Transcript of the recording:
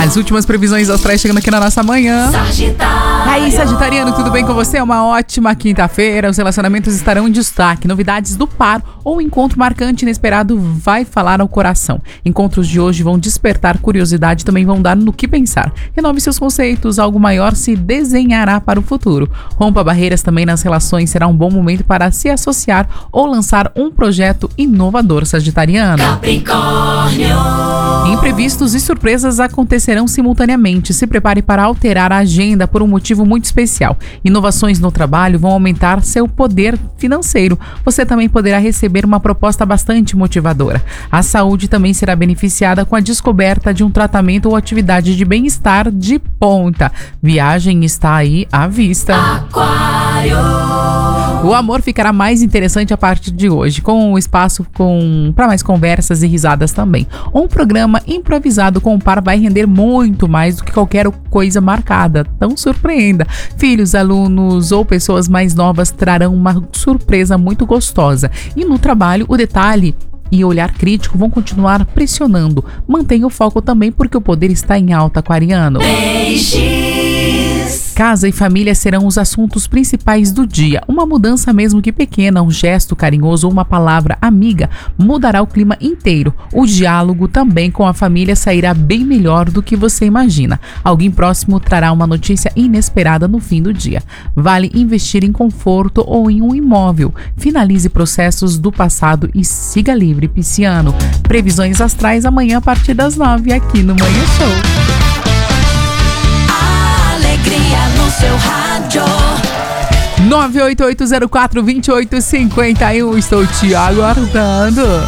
As últimas previsões astrais chegando aqui na nossa manhã. Aí, Sagitariano, tudo bem com você? Uma ótima quinta-feira. Os relacionamentos estarão em destaque. Novidades do par ou um encontro marcante inesperado vai falar ao coração. Encontros de hoje vão despertar curiosidade e também vão dar no que pensar. Renove seus conceitos, algo maior se desenhará para o futuro. Rompa barreiras também nas relações, será um bom momento para se associar ou lançar um projeto inovador, Sagitariano. Capricórnio. Imprevistos e surpresas acontecerão simultaneamente. Se prepare para alterar a agenda por um motivo muito especial. Inovações no trabalho vão aumentar seu poder financeiro. Você também poderá receber uma proposta bastante motivadora. A saúde também será beneficiada com a descoberta de um tratamento ou atividade de bem-estar de ponta. Viagem está aí à vista. Aquário. O amor ficará mais interessante a partir de hoje, com espaço para mais conversas e risadas também. Um programa improvisado com o par vai render muito mais do que qualquer coisa marcada. Não surpreenda. Filhos, alunos ou pessoas mais novas trarão uma surpresa muito gostosa. E no trabalho, o detalhe e olhar crítico vão continuar pressionando. Mantenha o foco também porque o poder está em alta, aquariano. Peixes. Casa e família serão os assuntos principais do dia. Uma mudança mesmo que pequena, um gesto carinhoso ou uma palavra amiga mudará o clima inteiro. O diálogo também com a família sairá bem melhor do que você imagina. Alguém próximo trará uma notícia inesperada no fim do dia. Vale investir em conforto ou em um imóvel. Finalize processos do passado e siga livre, pisciano. Previsões astrais amanhã a partir das 9 aqui no Manhã Show. No seu rádio 988042851. Estou te aguardando.